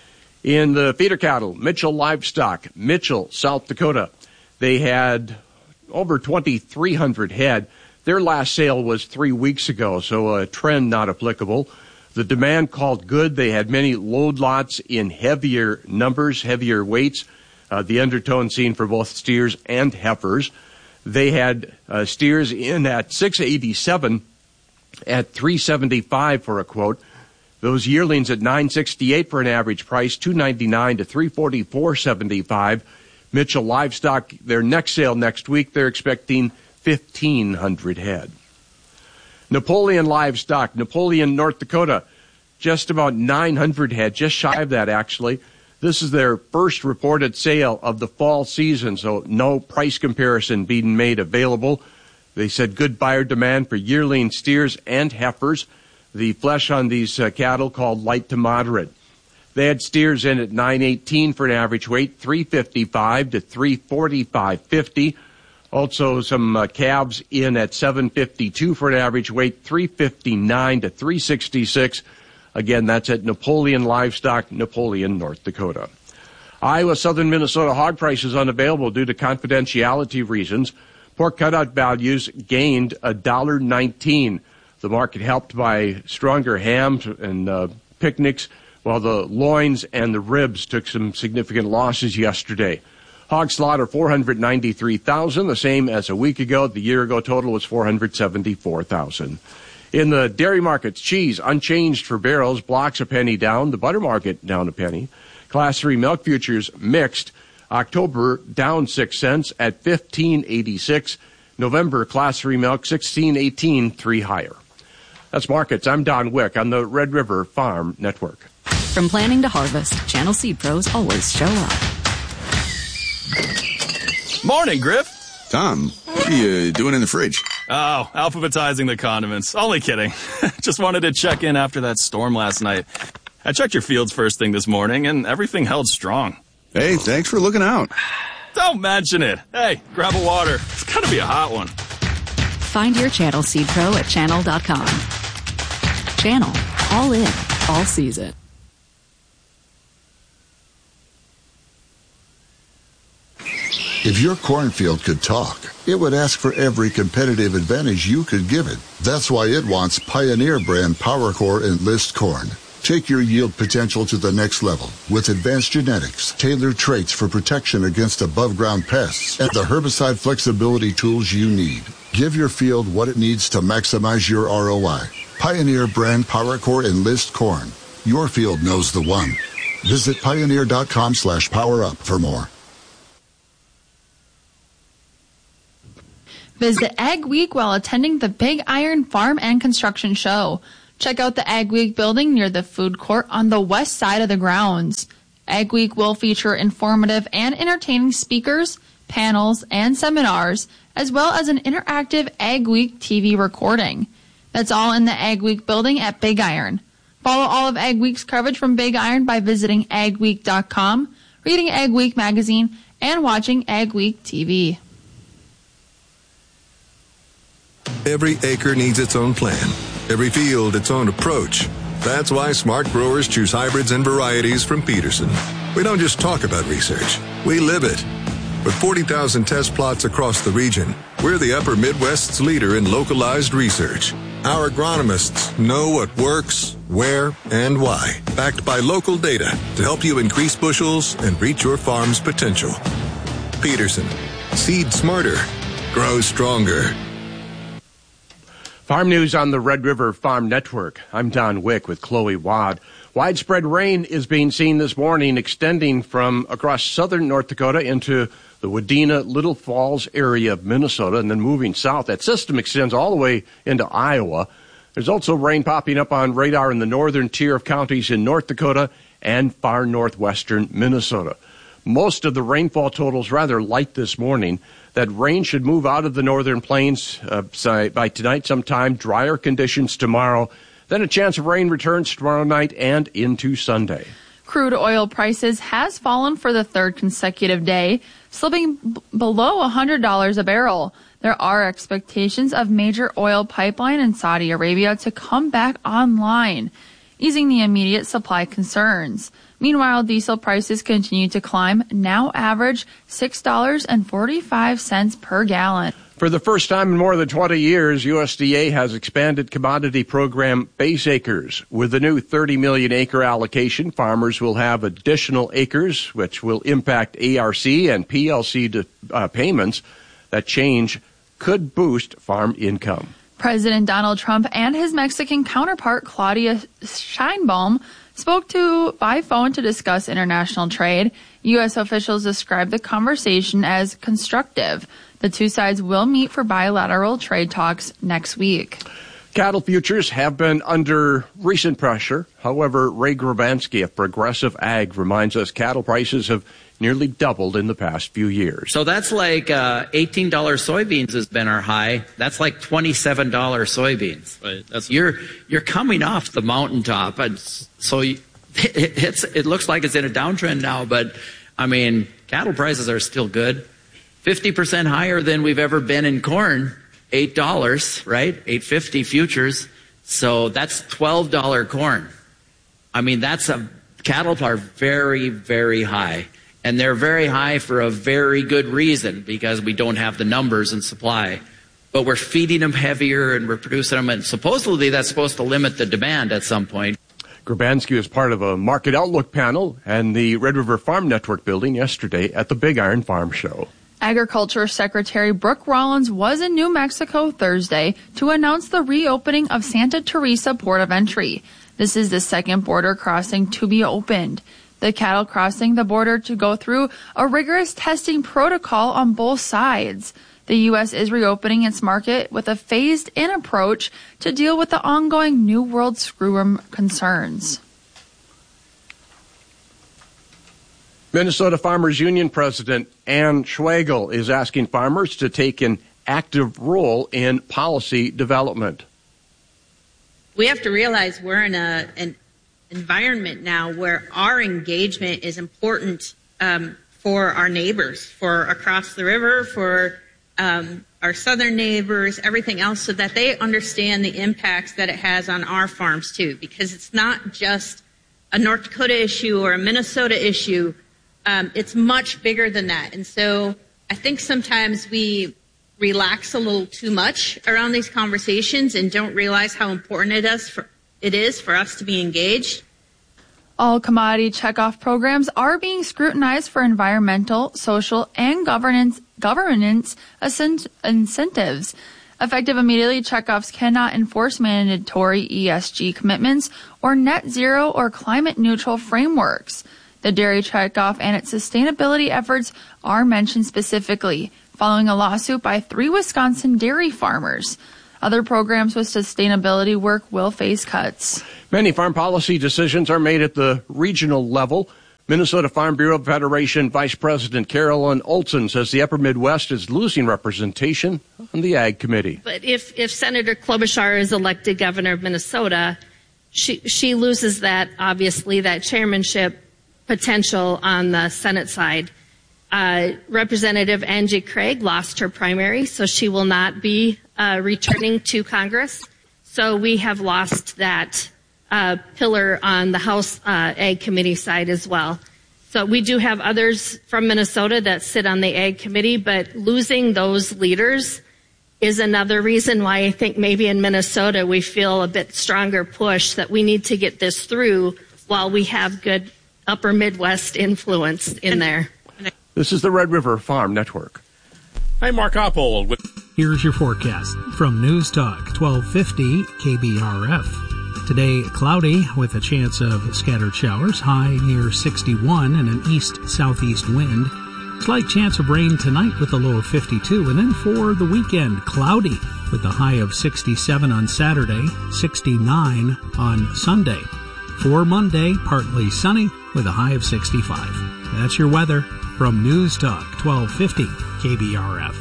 In the feeder cattle, Mitchell Livestock, Mitchell, South Dakota, they had over twenty-three hundred head. Their last sale was three weeks ago, so a trend not applicable. The demand called good. They had many load lots in heavier numbers, heavier weights. Uh, the undertone seen for both steers and heifers. They had uh, steers in at six eighty-seven, at three seventy-five for a quote. Those yearlings at nine sixty-eight for an average price, two ninety-nine to three forty-four seventy-five. Mitchell Livestock, their next sale next week, they're expecting fifteen hundred head. Napoleon Livestock, Napoleon, North Dakota, just about nine hundred head, just shy of that actually. This is their first reported sale of the fall season, so no price comparison being made available. They said good buyer demand for yearling steers and heifers. The flesh on these uh, cattle called light to moderate. They had steers in at nine eighteen for an average weight, three fifty-five to three forty-five fifty. Also, some uh, calves in at seven fifty-two for an average weight, three fifty-nine to three sixty-six. Again, that's at Napoleon Livestock, Napoleon, North Dakota. Iowa, southern Minnesota hog prices unavailable due to confidentiality reasons. Pork cutout values gained one dollar nineteen. The market helped by stronger hams and uh, picnics, while the loins and the ribs took some significant losses yesterday. Hog slaughter, four hundred ninety-three thousand, the same as a week ago. The year ago total was four hundred seventy-four thousand. In the dairy markets, cheese unchanged for barrels, blocks a penny down. The butter market down a penny. Class three milk futures mixed. October down six cents at fifteen eighty-six. November class three milk sixteen eighteen, three higher. That's markets. I'm Don Wick on the Red River Farm Network. From planning to harvest, Channel Seed Pros always show up. Morning, Griff. Tom, what are you doing in the fridge? Oh, alphabetizing the condiments. Only kidding. Just wanted to check in after that storm last night. I checked your fields first thing this morning, and everything held strong. Hey, thanks for looking out. Don't mention it. Hey, grab a water. It's gotta be a hot one. Find your Channel Seed Pro at channel dot com. Channel. All in. All season. If your cornfield could talk, it would ask for every competitive advantage you could give it. That's why it wants Pioneer brand PowerCore Enlist corn. Take your yield potential to the next level with advanced genetics, tailored traits for protection against above-ground pests, and the herbicide flexibility tools you need. Give your field what it needs to maximize your R O I. Pioneer brand PowerCore Enlist corn. Your field knows the one. Visit pioneer.com slash power up for more. Visit Ag Week while attending the Big Iron Farm and Construction Show. Check out the Ag Week building near the food court on the west side of the grounds. Ag Week will feature informative and entertaining speakers, panels, and seminars, as well as an interactive Ag Week T V recording. That's all in the Ag Week building at Big Iron. Follow all of Ag Week's coverage from Big Iron by visiting ag week dot com, reading Ag Week magazine, and watching Ag Week T V. Every acre needs its own plan. Every field its own approach. That's why smart growers choose hybrids and varieties from Peterson. We don't just talk about research. We live it. With forty thousand test plots across the region, we're the Upper Midwest's leader in localized research. Our agronomists know what works, where, and why, backed by local data to help you increase bushels and reach your farm's potential. Peterson. Seed smarter. Grow stronger. Farm news on the Red River Farm Network. I'm Don Wick with Chloe Wad. Widespread rain is being seen this morning, extending from across southern North Dakota into the Wadena, Little Falls area of Minnesota, and then moving south. That system extends all the way into Iowa. There's also rain popping up on radar in the northern tier of counties in North Dakota and far northwestern Minnesota. Most of the rainfall totals rather light this morning. That rain should move out of the northern plains uh, by tonight sometime, drier conditions tomorrow. Then a chance of rain returns tomorrow night and into Sunday. Crude oil prices has fallen for the third consecutive day, slipping b- below one hundred dollars a barrel. There are expectations of major oil pipeline in Saudi Arabia to come back online, easing the immediate supply concerns. Meanwhile, diesel prices continue to climb, now average six dollars and forty-five cents per gallon. For the first time in more than twenty years, U S D A has expanded commodity program base acres. With the new thirty million acre allocation, farmers will have additional acres, which will impact A R C and P L C to, uh, payments. That change could boost farm income. President Donald Trump and his Mexican counterpart, Claudia Sheinbaum, spoke to by phone to discuss international trade. U S officials described the conversation as constructive. The two sides will meet for bilateral trade talks next week. Cattle futures have been under recent pressure. However, Ray Grabansky of Progressive Ag reminds us cattle prices have nearly doubled in the past few years. So that's like uh, eighteen dollars soybeans has been our high. That's like twenty-seven dollars soybeans. Right. That's you're you're coming off the mountaintop, and so you, it, it's it looks like it's in a downtrend now. But I mean, cattle prices are still good, fifty percent higher than we've ever been in corn. Eight dollars, right? Eight fifty futures. So that's twelve dollar corn. I mean, that's a cattle are very very high. And they're very high for a very good reason, because we don't have the numbers and supply. But we're feeding them heavier and we're producing them, and supposedly that's supposed to limit the demand at some point. Grabansky was part of a market outlook panel and the Red River Farm Network building yesterday at the Big Iron Farm Show. Agriculture Secretary Brooke Rollins was in New Mexico Thursday to announce the reopening of Santa Teresa Port of Entry. This is the second border crossing to be opened. The cattle crossing the border to go through a rigorous testing protocol on both sides. The U S is reopening its market with a phased-in approach to deal with the ongoing New World screwworm concerns. Minnesota Farmers Union President Ann Schwagel is asking farmers to take an active role in policy development. We have to realize we're in a an environment now where our engagement is important um, for our neighbors, for across the river, for um, our southern neighbors, everything else, so that they understand the impacts that it has on our farms too, because it's not just a North Dakota issue or a Minnesota issue. Um, it's much bigger than that. And so I think sometimes we relax a little too much around these conversations and don't realize how important it is for, it is for us to be engaged. All commodity checkoff programs are being scrutinized for environmental, social, and governance governance incentives. Effective immediately, checkoffs cannot enforce mandatory E S G commitments or net zero or climate neutral frameworks. The dairy checkoff and its sustainability efforts are mentioned specifically, following a lawsuit by three Wisconsin dairy farmers. Other programs with sustainability work will face cuts. Many farm policy decisions are made at the regional level. Minnesota Farm Bureau Federation Vice President Carolyn Olson says the Upper Midwest is losing representation on the Ag Committee. But if, if Senator Klobuchar is elected governor of Minnesota, she, she loses that, obviously, that chairmanship potential on the Senate side. Uh, Representative Angie Craig lost her primary, so she will not be uh, returning to Congress. So we have lost that uh, pillar on the House uh, Ag Committee side as well. So we do have others from Minnesota that sit on the Ag Committee, but losing those leaders is another reason why I think maybe in Minnesota we feel a bit stronger push that we need to get this through while we have good Upper Midwest influence in there. This is the Red River Farm Network. Hi, Mark Oppold with. Here's your forecast from News Talk twelve fifty K B R F. Today, cloudy with a chance of scattered showers, high near sixty-one and an east-southeast wind. Slight chance of rain tonight with a low of fifty-two. And then for the weekend, cloudy with a high of sixty-seven on Saturday, sixty-nine on Sunday. For Monday, partly sunny with a high of sixty-five. That's your weather from News Talk twelve fifty K B R F.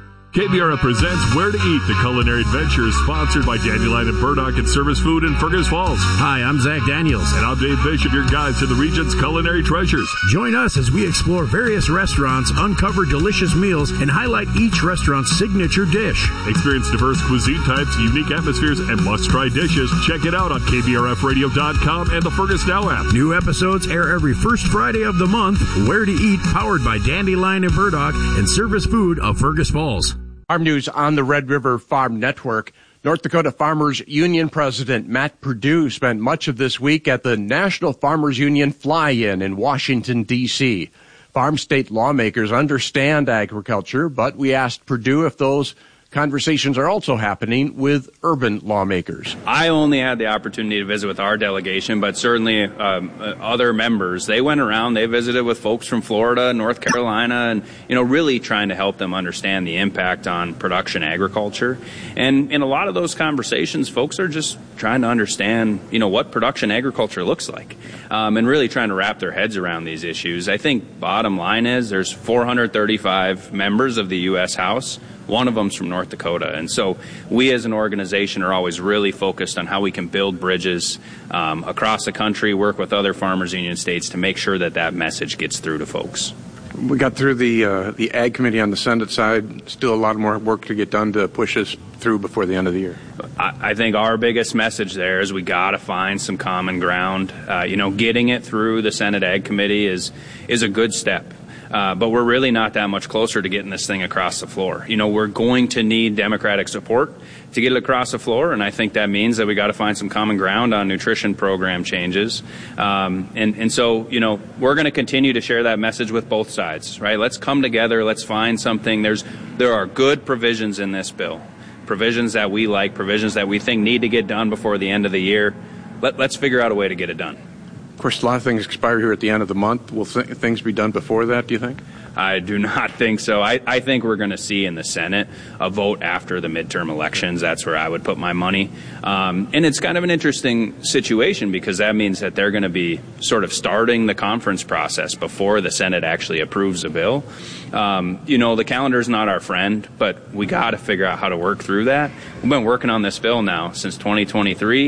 K B R F presents Where to Eat, the culinary adventure sponsored by Dandelion and Burdock and Service Food in Fergus Falls. Hi, I'm Zach Daniels. And I'm Dave Bishop, your guide to the region's culinary treasures. Join us as we explore various restaurants, uncover delicious meals, and highlight each restaurant's signature dish. Experience diverse cuisine types, unique atmospheres, and must-try dishes. Check it out on K B R F radio dot com and the Fergus Now app. New episodes air every first Friday of the month. Where to Eat, powered by Dandelion and Burdock and Service Food of Fergus Falls. Farm news on the Red River Farm Network. North Dakota Farmers Union President Matt Perdue spent much of this week at the National Farmers Union Fly-In in Washington, D C Farm state lawmakers understand agriculture, but we asked Perdue if those conversations are also happening with urban lawmakers. I only had the opportunity to visit with our delegation, but certainly um, uh, other members. They went around, they visited with folks from Florida, North Carolina, and, you know, really trying to help them understand the impact on production agriculture. And in a lot of those conversations, folks are just trying to understand, you know, what production agriculture looks like, um, and really trying to wrap their heads around these issues. I think bottom line is there's four hundred thirty-five members of the U S House. One of them's from North Dakota. And so we as an organization are always really focused on how we can build bridges um, across the country, work with other farmers union states to make sure that that message gets through to folks. We got through the uh, the Ag Committee on the Senate side. Still a lot more work to get done to push us through before the end of the year. I, I think our biggest message there is we got to find some common ground. Uh, you know, getting it through the Senate Ag Committee is is a good step. Uh, but we're really not that much closer to getting this thing across the floor. You know, we're going to need Democratic support to get it across the floor, and I think that means that we got to find some common ground on nutrition program changes. Um, and, and so, you know, we're going to continue to share that message with both sides, right? Let's come together. Let's find something. There's there are good provisions in this bill, provisions that we like, provisions that we think need to get done before the end of the year. Let, let's figure out a way to get it done. Of course, a lot of things expire here at the end of the month. Will th- things be done before that, do you think? I do not think so. I, I think we're going to see in the Senate a vote after the midterm elections. That's where I would put my money. Um, and it's kind of an interesting situation because that means that they're going to be sort of starting the conference process before the Senate actually approves a bill. Um, you know, the calendar's not our friend, but we got to figure out how to work through that. We've been working on this bill now since twenty twenty-three.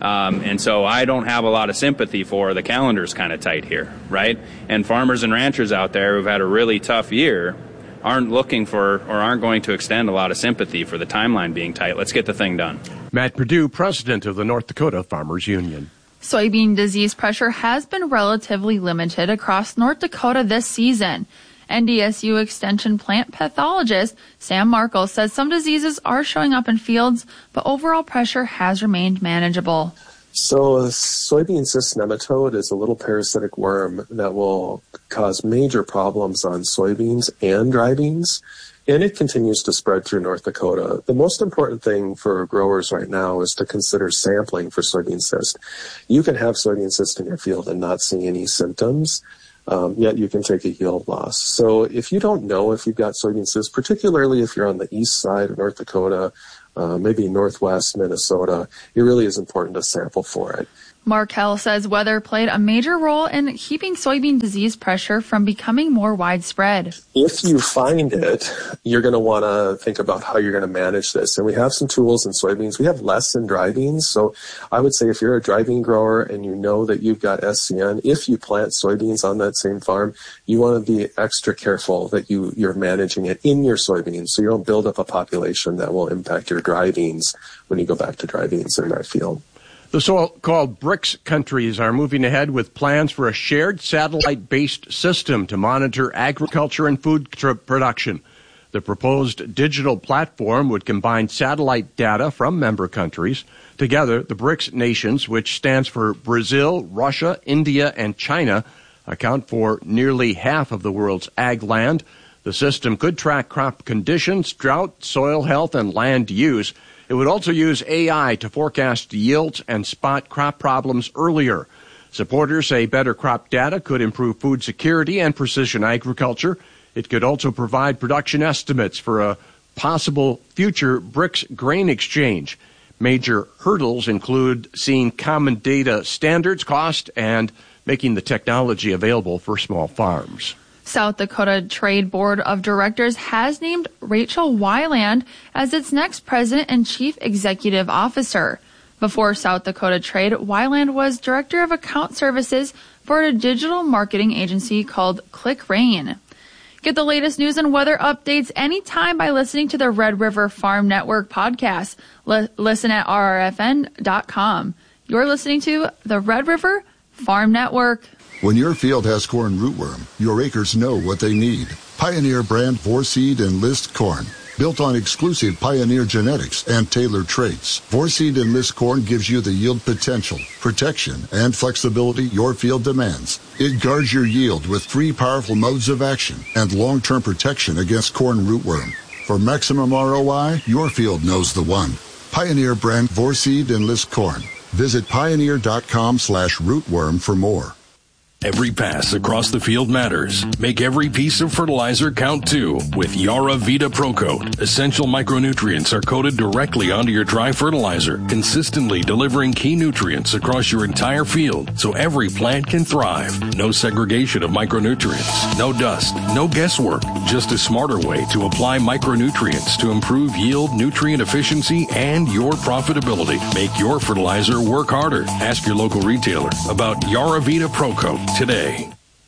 Um, and so I don't have a lot of sympathy for the calendar's kind of tight here, right? And farmers and ranchers out there who've had a really tough year aren't looking for or aren't going to extend a lot of sympathy for the timeline being tight. Let's get the thing done. Matt Perdue, president of the North Dakota Farmers Union. Soybean disease pressure has been relatively limited across North Dakota this season. N D S U Extension plant pathologist Sam Markle says some diseases are showing up in fields, but overall pressure has remained manageable. So soybean cyst nematode is a little parasitic worm that will cause major problems on soybeans and dry beans, and it continues to spread through North Dakota. The most important thing for growers right now is to consider sampling for soybean cyst. You can have soybean cyst in your field and not see any symptoms, um, yet you can take a yield loss. So if you don't know if you've got soybean cyst, particularly if you're on the east side of North Dakota, Uh, maybe northwest Minnesota, it really is important to sample for it. Markell says weather played a major role in keeping soybean disease pressure from becoming more widespread. If you find it, you're going to want to think about how you're going to manage this. And we have some tools in soybeans. We have less in dry beans. So I would say if you're a dry bean grower and you know that you've got S C N, if you plant soybeans on that same farm, you want to be extra careful that you, you're managing it in your soybeans so you don't build up a population that will impact your dry beans when you go back to dry beans in that field. The so-called BRICS countries are moving ahead with plans for a shared satellite-based system to monitor agriculture and food tr- production. The proposed digital platform would combine satellite data from member countries. Together, the BRICS nations, which stands for Brazil, Russia, India, and China, account for nearly half of the world's ag land. The system could track crop conditions, drought, soil health, and land use. It would also use A I to forecast yields and spot crop problems earlier. Supporters say better crop data could improve food security and precision agriculture. It could also provide production estimates for a possible future BRICS grain exchange. Major hurdles include seeing common data standards, cost, and making the technology available for small farms. South Dakota Trade Board of Directors has named Rachel Weiland as its next president and chief executive officer. Before South Dakota Trade, Weiland was director of account services for a digital marketing agency called ClickRain. Get the latest news and weather updates anytime by listening to the Red River Farm Network podcast. L- listen at R R F N dot com. You're listening to the Red River Farm Network. When your field has corn rootworm, your acres know what they need. Pioneer brand Vorseed Enlist corn. Built on exclusive Pioneer genetics and tailored traits, Vorseed Enlist corn gives you the yield potential, protection, and flexibility your field demands. It guards your yield with three powerful modes of action and long-term protection against corn rootworm. For maximum R O I, your field knows the one. Pioneer brand Vorseed Enlist corn. Visit pioneer.com slash rootworm for more. Every pass across the field matters. Make every piece of fertilizer count too with Yara Vita ProCoat. Essential micronutrients are coated directly onto your dry fertilizer, consistently delivering key nutrients across your entire field so every plant can thrive. No segregation of micronutrients, no dust, no guesswork, just a smarter way to apply micronutrients to improve yield, nutrient efficiency, and your profitability. Make your fertilizer work harder. Ask your local retailer about Yara Vita ProCoat today.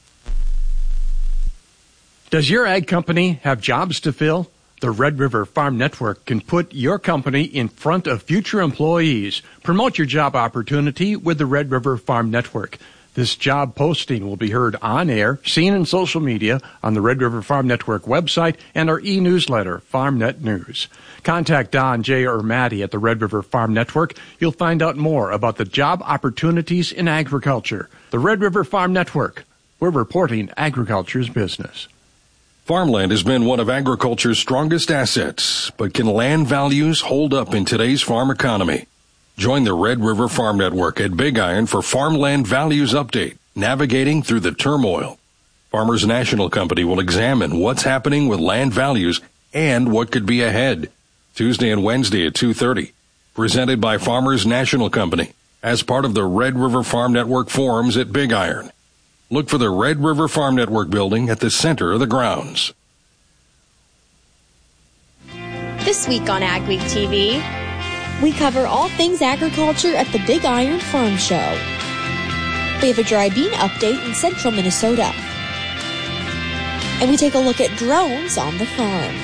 Does your ag company have jobs to fill? The Red River Farm Network can put your company in front of future employees. Promote your job opportunity with the Red River Farm Network. This job posting will be heard on air, seen in social media, on the Red River Farm Network website, and our e-newsletter, FarmNet News. Contact Don, Jay, or Maddie at the Red River Farm Network. You'll find out more about the job opportunities in agriculture. The Red River Farm Network. We're reporting agriculture's business. Farmland has been one of agriculture's strongest assets, but can land values hold up in today's farm economy? Join the Red River Farm Network at Big Iron for Farmland Values Update, Navigating Through the Turmoil. Farmers National Company will examine what's happening with land values and what could be ahead. Tuesday and Wednesday at two thirty. Presented by Farmers National Company as part of the Red River Farm Network forums at Big Iron. Look for the Red River Farm Network building at the center of the grounds. This week on Ag Week T V, We cover all things agriculture at the Big Iron Farm Show. We have a dry bean update in central Minnesota. And we take a look at drones on the farm.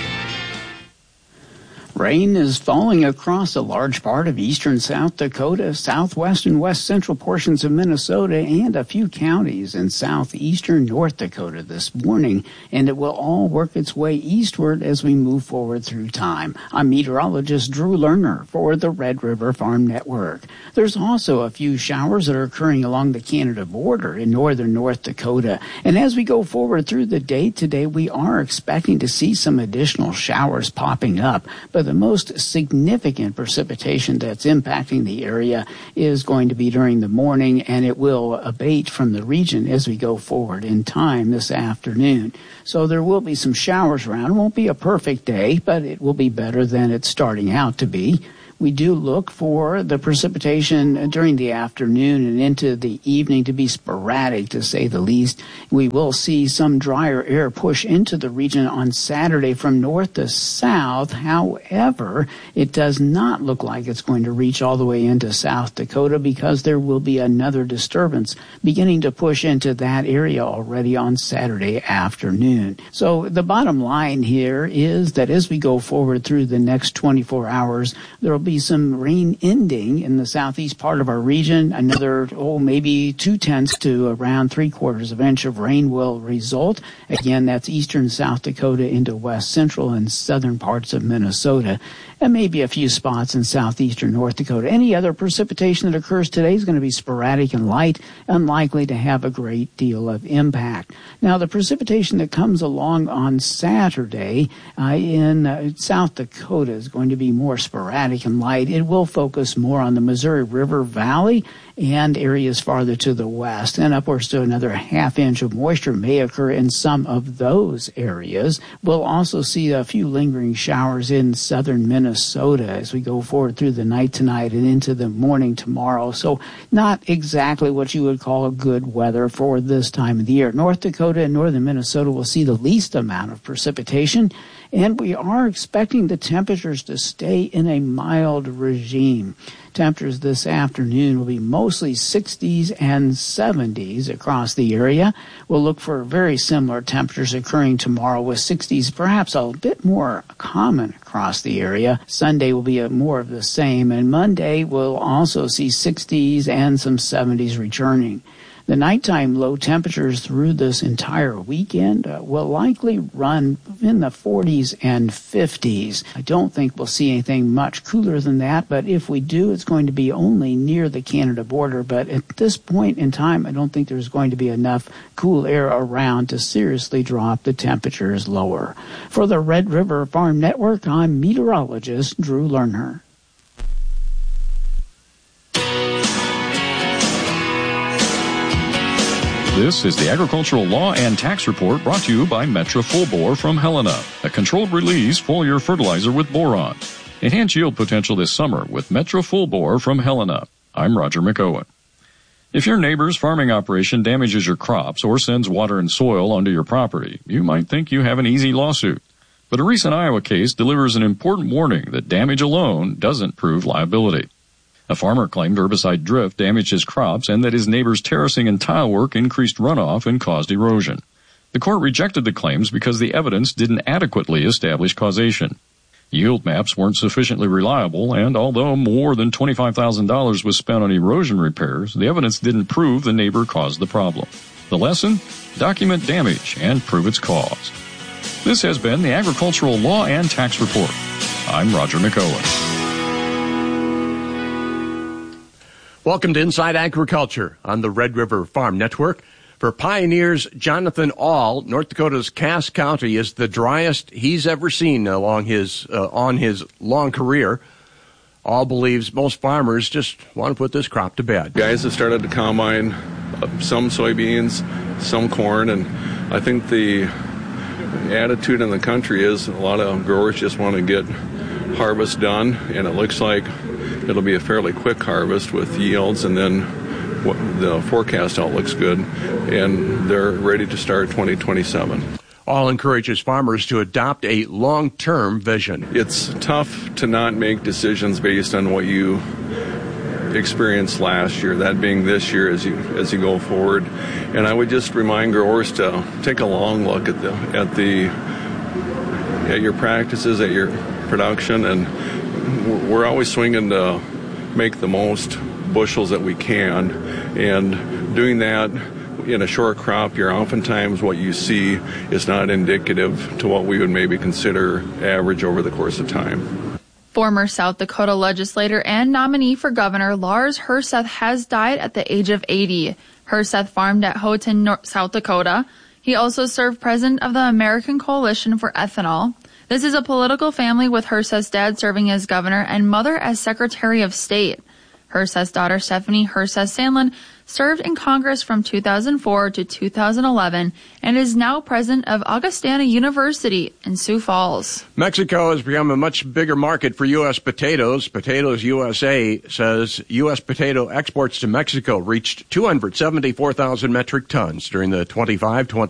Rain is falling across a large part of eastern South Dakota, southwest and west central portions of Minnesota, and a few counties in southeastern North Dakota this morning, and it will all work its way eastward as we move forward through time. I'm meteorologist Drew Lerner for the Red River Farm Network. There's also a few showers that are occurring along the Canada border in northern North Dakota, and as we go forward through the day today, we are expecting to see some additional showers popping up, but the most significant precipitation that's impacting the area is going to be during the morning, and it will abate from the region as we go forward in time this afternoon. So there will be some showers around. It won't be a perfect day, but it will be better than it's starting out to be. We do look for the precipitation during the afternoon and into the evening to be sporadic, to say the least. We will see some drier air push into the region on Saturday from north to south. However, it does not look like it's going to reach all the way into South Dakota because there will be another disturbance beginning to push into that area already on Saturday afternoon. So the bottom line here is that as we go forward through the next twenty-four hours, there will be some rain ending in the southeast part of our region. Another, oh, maybe two-tenths to around three-quarters of an inch of rain will result. Again, that's eastern South Dakota into west central and southern parts of Minnesota, and maybe a few spots in southeastern North Dakota. Any other precipitation that occurs today is going to be sporadic and light, unlikely to have a great deal of impact. Now, the precipitation that comes along on Saturday uh, in uh, South Dakota is going to be more sporadic and light. It will focus more on the Missouri River Valley and areas farther to the west, and upwards to another half inch of moisture may occur in some of those areas. We'll also see a few lingering showers in southern Minnesota as we go forward through the night tonight and into the morning tomorrow. So not exactly what you would call a good weather for this time of the year. North Dakota and northern Minnesota will see the least amount of precipitation, and we are expecting the temperatures to stay in a mild regime. Temperatures this afternoon will be mostly sixties and seventies across the area. We'll look for very similar temperatures occurring tomorrow, with sixties perhaps a bit more common across the area. Sunday will be a more of the same, and Monday we'll also see sixties and some seventies returning. The nighttime low temperatures through this entire weekend uh, will likely run in the forties and fifties. I don't think we'll see anything much cooler than that, but if we do, it's going to be only near the Canada border. But at this point in time, I don't think there's going to be enough cool air around to seriously drop the temperatures lower. For the Red River Farm Network, I'm meteorologist Drew Lerner. This is the Agricultural Law and Tax Report brought to you by Metra Full Bore from Helena, a controlled release foliar fertilizer with boron. Enhance yield potential this summer with Metra Full Bore from Helena. I'm Roger McOwen. If your neighbor's farming operation damages your crops or sends water and soil onto your property, you might think you have an easy lawsuit. But a recent Iowa case delivers an important warning that damage alone doesn't prove liability. A farmer claimed herbicide drift damaged his crops and that his neighbor's terracing and tile work increased runoff and caused erosion. The court rejected the claims because the evidence didn't adequately establish causation. Yield maps weren't sufficiently reliable, and although more than twenty-five thousand dollars was spent on erosion repairs, the evidence didn't prove the neighbor caused the problem. The lesson? Document damage and prove its cause. This has been the Agricultural Law and Tax Report. I'm Roger McOwen. Welcome to Inside Agriculture on the Red River Farm Network. For Pioneer's Jonathan Ahl, North Dakota's Cass County is the driest he's ever seen along his uh, on his long career. Ahl believes most farmers just want to put this crop to bed. Guys have started to combine some soybeans, some corn, and I think the attitude in the country is a lot of growers just want to get harvest done, and it looks like it'll be a fairly quick harvest with yields, and then the forecast outlook's good, and they're ready to start twenty twenty-seven. All encourages farmers to adopt a long-term vision. It's tough to not make decisions based on what you experienced last year, that being this year as you as you go forward. And I would just remind growers to take a long look at the at the at your practices, at your production, and we're always swinging to make the most bushels that we can, and doing that in a short crop year, oftentimes what you see is not indicative to what we would maybe consider average over the course of time. Former South Dakota legislator and nominee for governor Lars Herseth has died at the age of eighty. Herseth farmed at Houghton, North, South Dakota. He also served president of the American Coalition for Ethanol. This is a political family with Herseth's dad serving as governor and mother as Secretary of State. Herseth's daughter Stephanie Herseth Sandlin served in Congress from two thousand four to two thousand eleven and is now president of Augustana University in Sioux Falls. Mexico has become a much bigger market for U S potatoes. Potatoes U S A says U S potato exports to Mexico reached two hundred seventy-four thousand metric tons during the twenty-five twenty